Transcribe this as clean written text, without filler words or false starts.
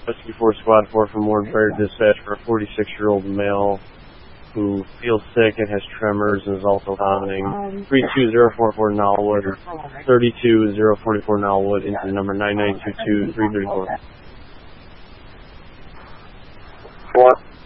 Rescue 4 Squad 4 from Warren Prairie Dispatch for a 46-year-old male who feels sick and has tremors and is also vomiting. 32044 Knollwood, 32044 Knollwood into number 9922 334. What?